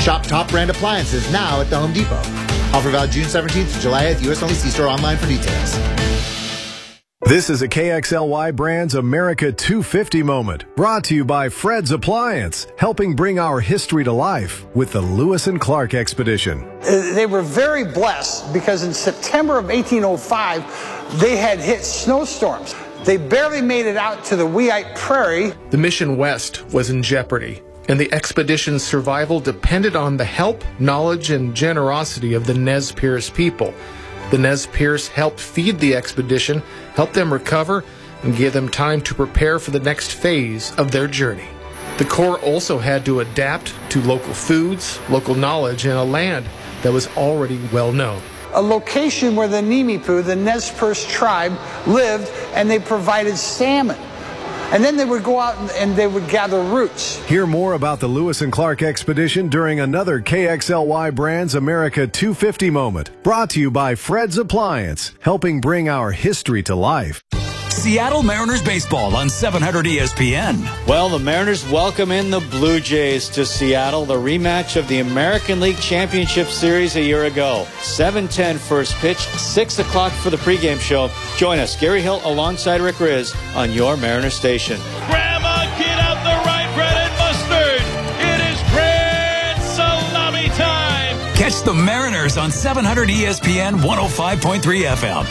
Shop top brand appliances now at the Home Depot. Offer valid June 17th to July 8th. U.S. only. See store online for details. This is a KXLY Brands America 250 moment, brought to you by Fred's Appliance, helping bring our history to life with the Lewis and Clark Expedition. They were very blessed because in September of 1805, they had hit snowstorms. They barely made it out to the Weippe Prairie. The mission west was in jeopardy, and the expedition's survival depended on the help, knowledge, and generosity of the Nez Perce people. The Nez Perce helped feed the expedition, helped them recover, and gave them time to prepare for the next phase of their journey. The Corps also had to adapt to local foods, local knowledge, and a land that was already well known. A location where the Nimiipuu, the Nez Perce tribe, lived, and they provided salmon. And then they would go out and they would gather roots. Hear more about the Lewis and Clark Expedition during another KXLY Brands America 250 moment, brought to you by Fred's Appliance, helping bring our history to life. Seattle Mariners baseball on 700 ESPN. Well, the Mariners welcome in the Blue Jays to Seattle, the rematch of the American League Championship Series a year ago. 7:10 first pitch, 6 o'clock for the pregame show. Join us, Gary Hill alongside Rick Riz on your Mariners station. Grandma, get out the rye bread and mustard. It is grand salami time. Catch the Mariners on 700 ESPN 105.3 FM.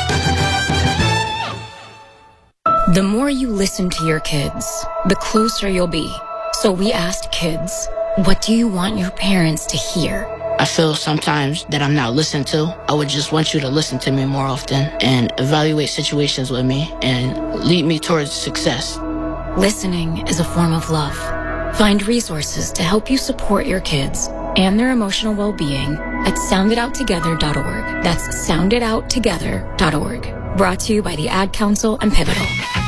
The more you listen to your kids, the closer you'll be. So we asked kids, what do you want your parents to hear? I feel sometimes that I'm not listened to. I would just want you to listen to me more often and evaluate situations with me and lead me towards success. Listening is a form of love. Find resources to help you support your kids and their emotional well-being at soundidouttogether.org. That's soundidouttogether.org. Brought to you by the Ad Council and Pivotal.